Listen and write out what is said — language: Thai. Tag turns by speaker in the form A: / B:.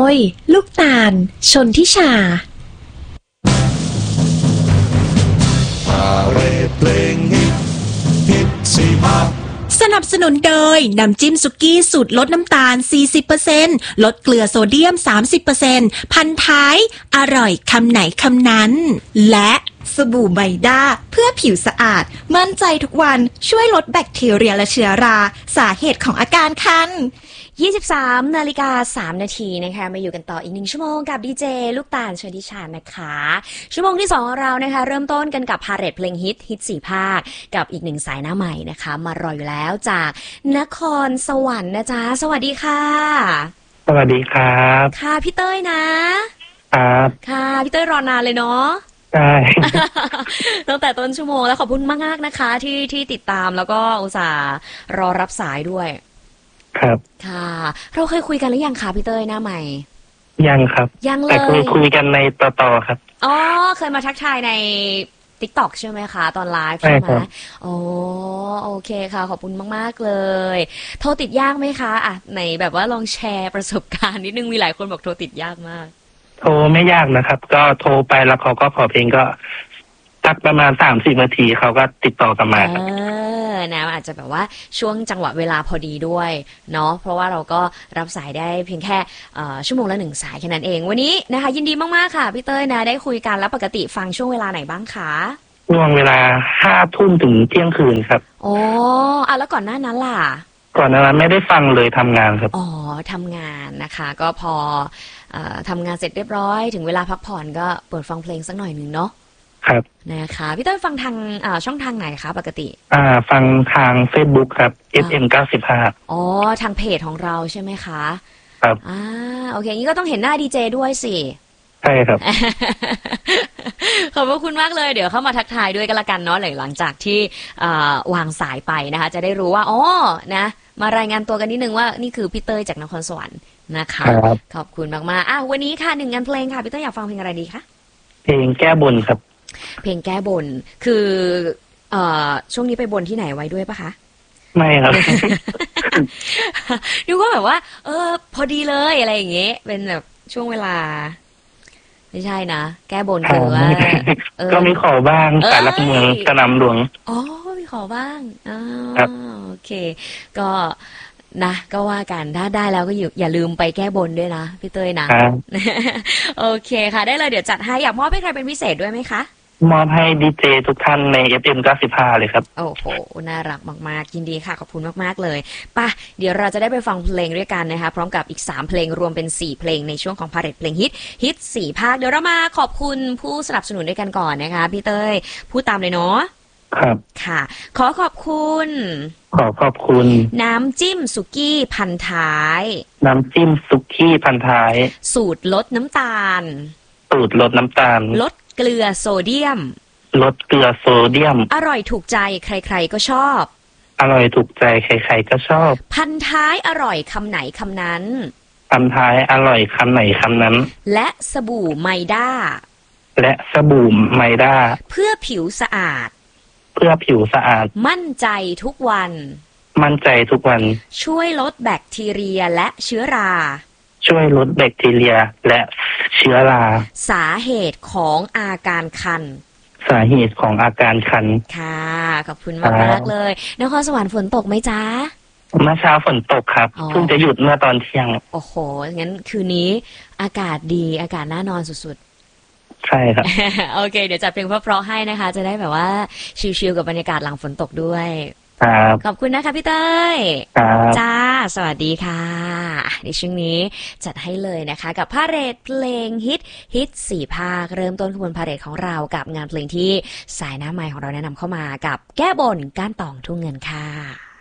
A: ยลูกตาลชนทิชา
B: พาเรดเพลงฮิตสี่ภาค
A: สนับสนุนโดยน้ำจิ้มสุกี้สูตรลดน้ำตาล 40% ลดเกลือโซเดียม 30% พันท้ายอร่อยคำไหนคำนั้นและ
C: สบู่ไมด้าเพื่อผิวสะอาดมั่นใจทุกวันช่วยลดแบคทีเรียและเชื้อราสาเหตุของอาการคัน
D: 23:03 นาทีนะคะมาอยู่กันต่ออีก1ชั่วโมงกับดีเจลูกตาลชลทิชานะคะชั่วโมงที่2ของเรานะคะเริ่มต้นกันกับพาเหรดเพลงฮิต4ภาคกับอีก1สายหน้าใหม่นะคะมารออยู่แล้วจากนครสวรรค์นะจ๊ะสวัสดีค่ะ
E: สวัสดีครับ
D: ค่ะพี่เต้ยนะครับค่ะพี่เต้ยรอนานเลยเนาะ
E: ใช่
D: ตั้งแต่ต้นชั่วโมงแล้วขอบคุณมากๆนะคะที่ติดตามแล้วก็อุตส่าห์รอรับสายด้วย
E: ครับ
D: ค่ะเราเคยคุยกันหรือยังคะพี่เต้ยหน้าใหม่
E: ยังครับ
D: ยังเลย
E: แต่เคยคุยกันในต่อครับ
D: อ๋อเคยมาทักทายใน TikTok ใช่ไหมคะตอนไลฟ์ใช่ไหมอ๋อโอเคค่ะขอบคุณมากๆเลยโทรติดยากไหมคะอ่ะไหนแบบว่าลองแชร์ประสบการณ์นิดนึงมีหลายคนบอกโทรติดยากมาก
E: โทรไม่ยากนะครับก็โทรไปแล้วเขาก็ขอเพลงก็สักประมาณ 30 นาทีเขาก็ติดต่อกลับมาครับ
D: นะอาจจะแบบว่าช่วงจังหวะเวลาพอดีด้วยเนาะเพราะว่าเราก็รับสายได้เพียงแค่ชั่วโมงละ1สายแค่นั้นเองวันนี้นะคะยินดีมากๆค่ะพี่เต้ยนะได้คุยกันแล้วปกติฟังช่วงเวลาไหนบ้างคะ
E: ช่วงเวลา 5 ทุ่มถึงเที่ยงคืนครับ
D: อ๋อแล้วก่อนหน้านั้นล่ะ
E: ก่อนหน้านั้นไม่ได้ฟังเลยทำงานครับ
D: อ๋อทำงานนะคะก็พอทำงานเสร็จเรียบร้อยถึงเวลาพักผ่อนก็เปิดฟังเพลงสักหน่อยนึงเนาะ
E: ครับ
D: นะคะพี่เต้ยฟังทางช่องทางไหนคะปกติ
E: ฟังทาง Facebook ครับ FM 95
D: อ๋อทางเพจของเราใช่ไหมคะ
E: ครับ
D: โอเคงี้ก็ต้องเห็นหน้าดีเจด้วยสิ
E: ใช่ครับ
D: ขอบพระคุณมากเลยเดี๋ยวเข้ามาทักทายด้วยกันละกันเนาะหลังจากที่วางสายไปนะคะจะได้รู้ว่าอ๋อนะมารายงานตัวกันนิดนึงว่านี่คือพี่เต้ยจากนครสวรรค์นะคะขอบคุณมากๆวันนี้ค่ะ1งานเพลงค่ะพี่เต้ยอยากฟังเพลงอะไรดีคะ
E: เพลงแก้บนครับ
D: เพลงแก้บนคือช่วงนี้ไปบนที่ไหนไว้ด้วยปะคะ
E: ไม่ครับ
D: ดูว่าแบบว่าพอดีเลยอะไรอย่างเงี้ยเป็นแบบช่วงเวลาไม่ใช่นะแก้บนคือว่า
E: ก็มีขอบ้างแต่ละเมืองสนามหลวง
D: อ๋อมีขอบ้างโอเคก็นะก็ว่ากันถ้าได้แล้วก็อย่าลืมไปแก้บนด้วยนะพี่เต้ยนะโอเคค่ะได้เลยเดี๋ยวจัดให้อยากมอบให้ใครเป็นพิเศษด้วยไหมคะ
E: มอบให้ดีเจทุกท่านใน FM 95เลยครับ
D: โอ้โหน่ารักมากๆยินดีค่ะขอบคุณมากๆเลยป่ะเดี๋ยวเราจะได้ไปฟังเพลงด้วยกันนะคะพร้อมกับอีก3เพลงรวมเป็น4เพลงในช่วงของพาเหรดเพลงฮิต4ภาคเดี๋ยวเรามาขอบคุณผู้สนับสนุนด้วยกันก่อนนะคะพี่เต้ยพูดตามเลยเนาะ
E: ครับ
D: ค่ะขอบคุณน้ำจิ้มสุกี้พันท้าย
E: น้ำจิ้มสุกี้พันท้าย
D: สูตรลดน้ำตาลลดเกลือโซเดียมอร่อยถูกใจใครๆก็ชอบพันท้ายอร่อยคำไหนคำนั้นและสบู่ไมด้าเพื่อผิวสะอาดมั่นใจทุกวันช่วยลดแบคทีเรียและเชื้อราสาเหตุของอาการคันค่ะขอบคุณมากๆเลยนครสวรรค์ฝนตกไหมจ๊ะ
E: เมื่อเช้าฝนตกครับเพิ่งจะหยุดเมื่อตอนเที่ยง
D: โอ้โหงั้นคืนนี้อากาศดีอากาศน่านอนสุด
E: ๆใช่ครับ
D: โอเคเดี๋ยวจัดเพลงเพราะๆให้นะคะจะได้แบบว่าชิลๆกับบรรยากาศหลังฝนตกด้วยขอบคุณนะคะพี่เต้ยจ้าสวัสดีค่ะในช่วงนี้จัดให้เลยนะคะกับพาเหรดเพลงฮิต4ภาคเริ่มต้นขบวนพาเหรดของเรากับงานเพลงที่สายหน้าใหม่ของเราแนะนำเข้ามากับแก้บนก้านตองทุ่งเงินค่ะ